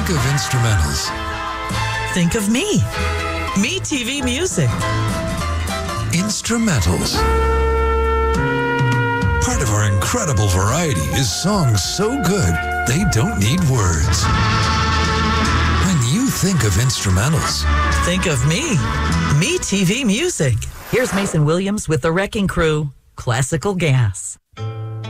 think of instrumentals, Think of me. Me TV music. instrumentals. Part of our incredible variety is songs so good they don't need words. When you think of instrumentals, Think of me. Me TV music. Here's Mason Williams with The Wrecking Crew. Classical Gas.